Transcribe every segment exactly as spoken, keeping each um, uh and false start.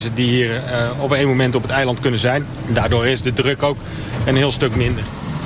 Die hier uh, op een moment op het eiland kunnen zijn. Daardoor is de druk ook een heel stuk minder.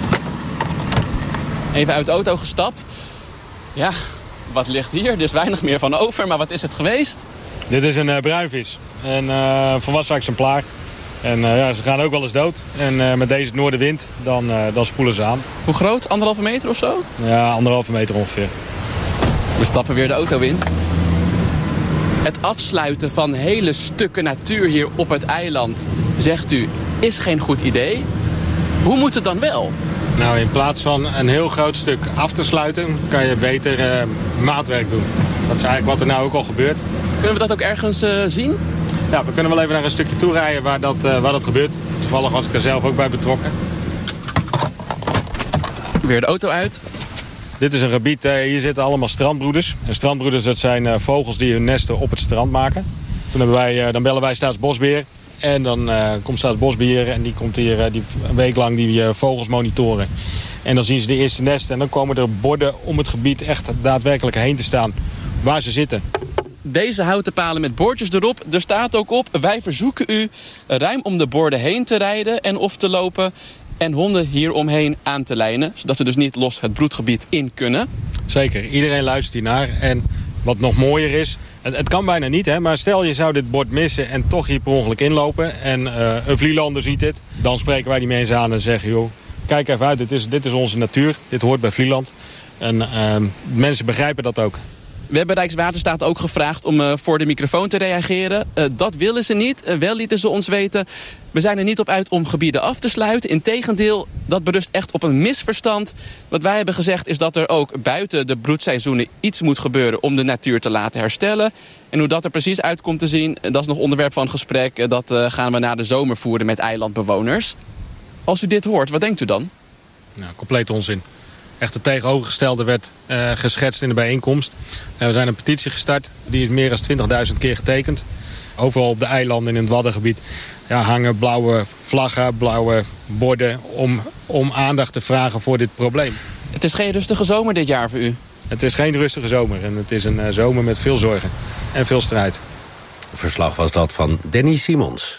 Even uit de auto gestapt. Ja, wat ligt hier? Er is weinig meer van over, maar wat is het geweest? Dit is een uh, bruinvis. Een uh, volwassen exemplaar. En uh, ja, ze gaan ook wel eens dood. En uh, met deze noordenwind, dan, uh, dan spoelen ze aan. Hoe groot? Anderhalve meter of zo? Ja, anderhalve meter ongeveer. We stappen weer de auto in. Het afsluiten van hele stukken natuur hier op het eiland, zegt u, is geen goed idee. Hoe moet het dan wel? Nou, in plaats van een heel groot stuk af te sluiten, kan je beter uh, maatwerk doen. Dat is eigenlijk wat er nou ook al gebeurt. Kunnen we dat ook ergens uh, zien? Ja, we kunnen wel even naar een stukje toe rijden waar dat, uh, waar dat gebeurt. Toevallig was ik er zelf ook bij betrokken. Weer de auto uit. Dit is een gebied, uh, hier zitten allemaal strandbroeders. En strandbroeders, dat zijn uh, vogels die hun nesten op het strand maken. Toen hebben wij, uh, dan bellen wij Staatsbosbeheer. En dan uh, komt Staatsbosbeheer en die komt hier uh, die, een week lang die uh, vogels monitoren. En dan zien ze de eerste nesten en dan komen er borden om het gebied echt daadwerkelijk heen te staan waar ze zitten. Deze houten palen met bordjes erop. Er staat ook op, wij verzoeken u ruim om de borden heen te rijden en of te lopen. En honden hieromheen aan te lijnen, zodat ze dus niet los het broedgebied in kunnen. Zeker, iedereen luistert hiernaar. En wat nog mooier is, het, het kan bijna niet, hè, maar stel je zou dit bord missen en toch hier per ongeluk inlopen. En uh, een Vlielander ziet dit, dan spreken wij die mensen aan en zeggen, joh, kijk even uit, dit is, dit is onze natuur, dit hoort bij Vlieland. En uh, mensen begrijpen dat ook. We hebben Rijkswaterstaat ook gevraagd om uh, voor de microfoon te reageren. Uh, dat willen ze niet. Uh, wel lieten ze ons weten. We zijn er niet op uit om gebieden af te sluiten. Integendeel, dat berust echt op een misverstand. Wat wij hebben gezegd is dat er ook buiten de broedseizoenen iets moet gebeuren om de natuur te laten herstellen. En hoe dat er precies uit komt te zien, dat is nog onderwerp van gesprek. Uh, dat uh, gaan we na de zomer voeren met eilandbewoners. Als u dit hoort, wat denkt u dan? Nou, compleet onzin. Echt het tegenovergestelde werd uh, geschetst in de bijeenkomst. Uh, we zijn een petitie gestart. Die is meer dan twintigduizend keer getekend. Overal op de eilanden in het Waddengebied ja, hangen blauwe vlaggen, blauwe borden om, om aandacht te vragen voor dit probleem. Het is geen rustige zomer dit jaar voor u? Het is geen rustige zomer en het is een uh, zomer met veel zorgen en veel strijd. Verslag was dat van Danny Simons.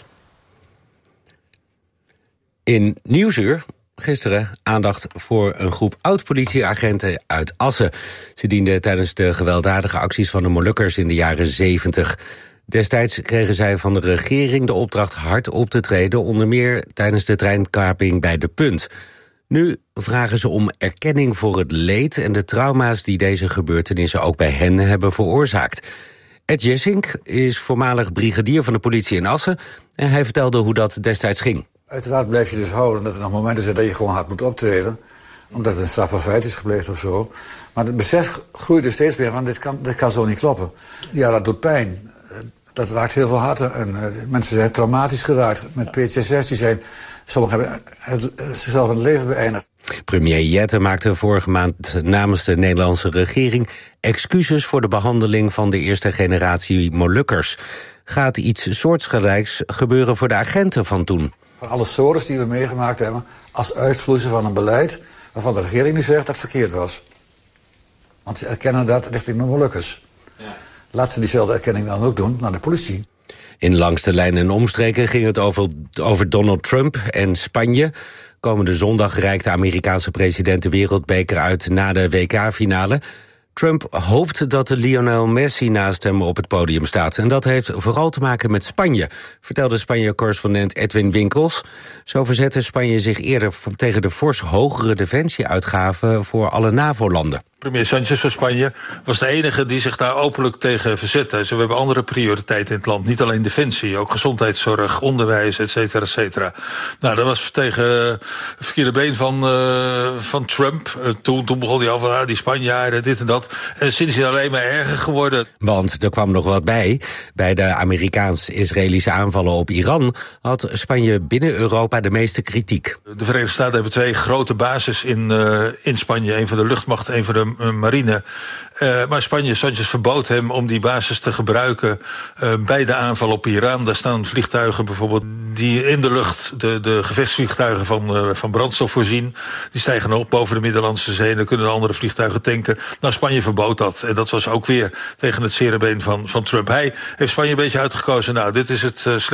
In Nieuwsuur gisteren aandacht voor een groep oud-politieagenten uit Assen. Ze dienden tijdens de gewelddadige acties van de Molukkers in de jaren zeventig. Destijds kregen zij van de regering de opdracht hard op te treden, onder meer tijdens de treinkaping bij De Punt. Nu vragen ze om erkenning voor het leed en de trauma's die deze gebeurtenissen ook bij hen hebben veroorzaakt. Ed Jessink is voormalig brigadier van de politie in Assen en hij vertelde hoe dat destijds ging. Uiteraard blijf je dus houden dat er nog momenten zijn dat je gewoon hard moet optreden. Omdat het een strafbaar feit is gepleegd of zo. Maar het besef groeit er steeds meer van dit kan, dit kan zo niet kloppen. Ja, dat doet pijn. Dat raakt heel veel harten. En uh, mensen zijn traumatisch geraakt met P T S S. Die zijn, sommigen hebben het, het, zichzelf het leven beëindigd. Premier Jette maakte vorige maand namens de Nederlandse regering excuses voor de behandeling van de eerste generatie Molukkers. Gaat iets soortgelijks gebeuren voor de agenten van toen? Van alle sores die we meegemaakt hebben, als uitvloeisel van een beleid waarvan de regering nu zegt dat het verkeerd was. Want ze erkennen dat richting de Molukkers. Ja. Laat ze diezelfde erkenning dan ook doen naar de politie. In Langs de Lijn en Omstreken ging het over, over Donald Trump en Spanje. Komende zondag reikt de Amerikaanse president de wereldbeker uit na de W K-finale. Trump hoopt dat de Lionel Messi naast hem op het podium staat. En dat heeft vooral te maken met Spanje, vertelde Spanje-correspondent Edwin Winkels. Zo verzette Spanje zich eerder tegen de fors hogere defensieuitgaven voor alle NAVO-landen. Premier Sanchez van Spanje was de enige die zich daar openlijk tegen verzette. Dus we hebben andere prioriteiten in het land. Niet alleen defensie, ook gezondheidszorg, onderwijs, et cetera, et cetera. Nou, dat was tegen het verkeerde been van, uh, van Trump. Uh, toen, toen begon hij al van ah, die Spanjaarden, dit en dat. En sinds is het alleen maar erger geworden. Want er kwam nog wat bij. Bij de Amerikaans-Israëlische aanvallen op Iran had Spanje binnen Europa de meeste kritiek. De Verenigde Staten hebben twee grote bases in, uh, in Spanje. Een van de luchtmacht, een van de marine. Uh, maar Spanje, Sanchez verbood hem om die basis te gebruiken uh, bij de aanval op Iran. Daar staan vliegtuigen bijvoorbeeld die in de lucht de, de gevechtsvliegtuigen van, uh, van brandstof voorzien. Die stijgen op boven de Middellandse Zee en dan kunnen de andere vliegtuigen tanken. Nou, Spanje verbood dat. En dat was ook weer tegen het zere been van, van Trump. Hij heeft Spanje een beetje uitgekozen. Nou, dit is het uh,